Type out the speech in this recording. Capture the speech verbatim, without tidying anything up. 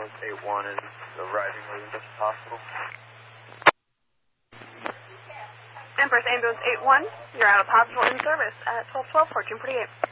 Ambulance eight one is arriving at the hospital. Empress Ambulance eight one, you're out of hospital in service at twelve twelve, fourteen forty-eight.